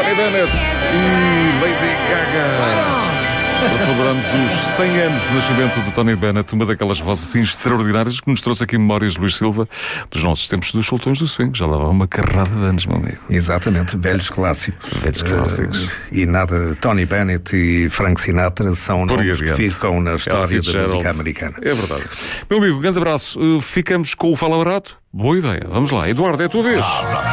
Tony Bennett e Lady Gaga. Celebramos os 100 anos do nascimento de Tony Bennett, uma daquelas vozes assim extraordinárias que nos trouxe aqui memórias, Luís Silva, dos nossos tempos dos Sultões do Swing. Já lá vai uma carrada de anos, meu amigo. Exatamente, velhos clássicos. Velhos clássicos. E nada, Tony Bennett e Frank Sinatra são nomes que ficam na história da música americana. É verdade. Meu amigo, grande abraço. Ficamos com o Fala Barato? Boa ideia. Vamos lá. Eduardo, é a tua vez.